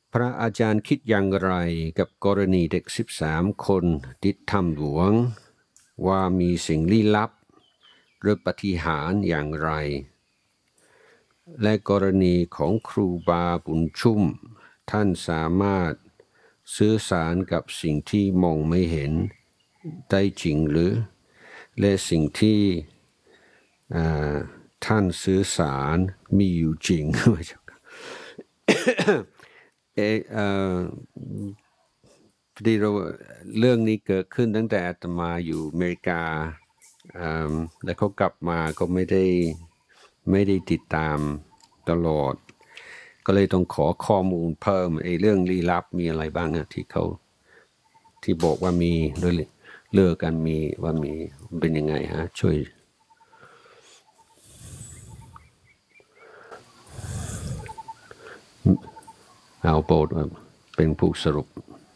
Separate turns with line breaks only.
พระอาจารย์คิดอย่างไรกับกรณีเด็ก13 คนติดถ้ำหลวงว่ามีสิ่งลี้ลับหรือปาฏิหาริย์อย่างไรและกรณีของครูบาบุญชุ่มท่านสามารถสื่อสารกับสิ่งที่มองไม่เห็นได้จริงหรือและสิ่งที่ท่านสื่อสารมีอยู่จริง พอดีเรื่องนี้เกิดขึ้นตั้งแต่อาตมาอยู่อเมริกาแล้วเขากลับมาก็ไม่ได้ติดตามตลอดก็เลยต้องขอข้อมูลเพิ่มเรื่องลี้ลับมีอะไรบ้างที่เขาที่บอกว่ามีเลือกกันมีว่ามีเป็นยังไงฮะช่วยเอาโปรดเป็นผู้สรุป